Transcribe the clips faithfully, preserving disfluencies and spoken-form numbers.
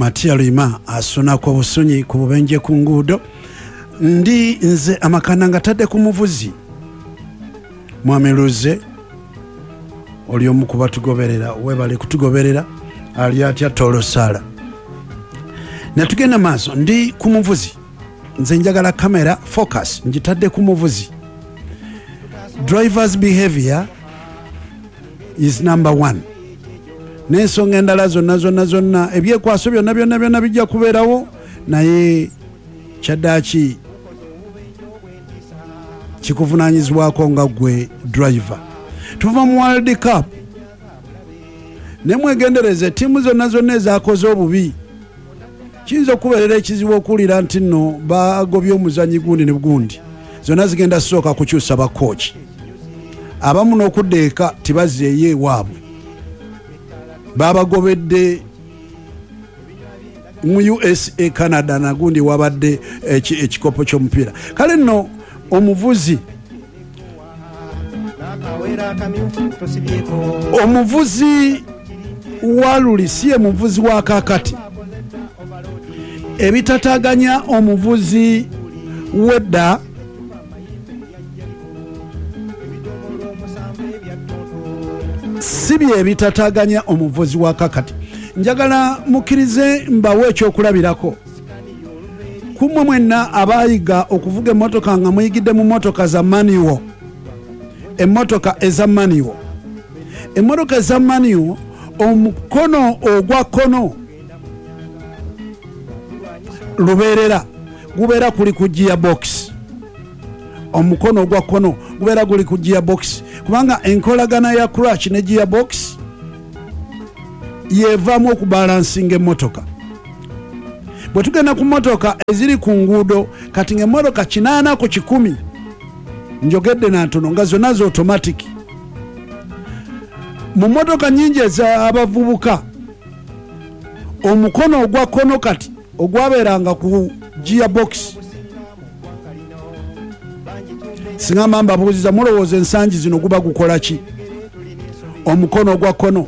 Matia Lima asuna kwa busunyi ku bubenje ku nguudo. Ndi nze amakana ngatadde ku muvuzi Mwameruze oli omu ku batugoberera webale kutugoberera ali atya Tolo Sala. Natugenda maaso ndi ku muvuzi nze njagala kamera focus njitadde ku muvuzi. Driver's behavior is number one. N'ensonga endala zonna zonna zonna ebyekwaso byonna byonna byonna bijja kubeerawo naye kyaddaaki kikuvunaanyizibwako nga gwe driver. Tuva mu World Cup ne mwegendereze ttiimu zonna zonna ezaakoze obubi kiyinza okubeerera ekizibu okuwulira nti nno bagobye omuzannyi gundi ne gundi zonna zigenda sooka kukyusa bakooki abamu n'okudda eka tibazzeeyo ewaabwe babagobedde mu U S A Canada nagundi wabadde ekikopo ky'omupiira. Kale nno omuvuzi omuvuzi wa luli si ye muvuzi wa kakati. Ebitataganya omuvuzi wedda si bye bitataganya omuvuzi wa kakati. Njagala mukirize mbawe ekyokulabirako kumwe mwenna abayiga okuvuga emmotoka nga muyigidde mu mmotoka za maniwo. Emmotoka eza maniwo emmotoka eza maniwo omukono ogwa kono lubeerera gubeera kuli ku gearbox. Omukono ogwa kono gubeera guli ku gearbox kubanga enkolagana ya clutch ne gearbox yevaamu okubalansinga emmotoka. Bwe tugenda ku mmotoka eziri ku nguudo kati ng'emmotoka kinaana ku kikumi njogedde na ntono nga zonna za automatic. Mu mmotoka nnyingi ez'abavubuka omukono ogwa kono kati ogwabeeranga ku gearbox singa mamba buuziza mulowooza ensangi zino guba gukola ki omukono ogwa kono.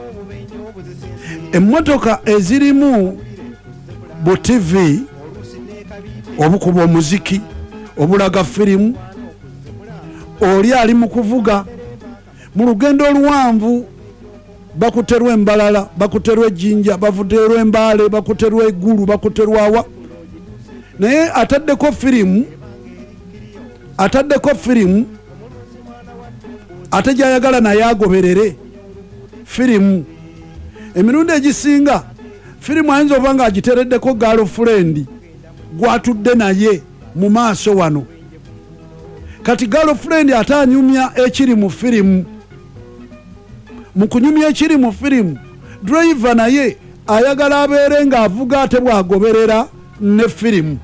Emmotoka ezirimu bu T V obukuba omuziki obulaga firimu oli ali mu kuvuga mu lugendo oluwanvu bakuterwa embalala bakuterwa ejjinja bavuterwa embaale bakuterwa eggulu bakuterwawa naye ataddeko firimu ataddeko firimu ate gyayagala naye agoberere firimu. Emirundi egisinga firimu ayinza oba nga agitereddeko girlfriend gwatudde naye mu maaso wano kati girlfriend ate anyumya ekiri mu firimu. Mu kunyumya ekiri mu firimu driver naye ayagala abeere ng'avuga ate bwagoberera ne firimu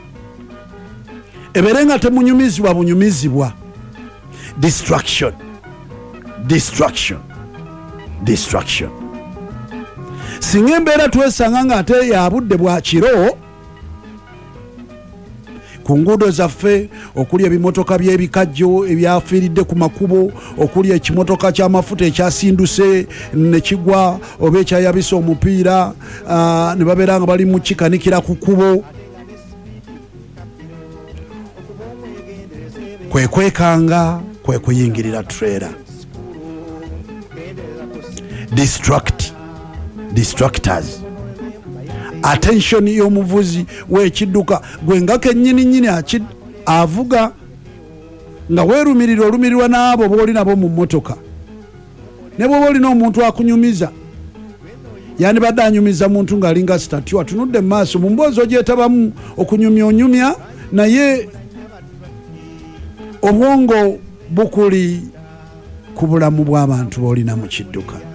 ebeere nga temunyumizibwa bunyumizibwa. Distraction distraction distraction. Singa embeera twesanga ng'ate yabudde bwa kiro ku nguudo zaffe okuli ebimotoka by'ebikajjo ebyafiiridde ku makubo okuli ekimotoka ky'amafuta ekyasinduse ne kigwa oba ekyayabisa omupiira ne babeera nga bali mu kikanikira ku kkubo kwe kwekanga kwe kuyingirira trailer. Distract distractors. Attention y'omuvuzi w'ekidduka gwe nga kennyini nnyini avuga nga weerumirira olumirirwa n'abo b'oli nabo mu mmotoka ne bw'oba olina omuntu akunyumiza yani badde anyumiza muntu ng'alinga statue atunudde mu maaso mu mboozi ogyetabamu okunyumya onyumya naye obwongo bukuli ku bulamu bw'abantu b'olina mu kidduka.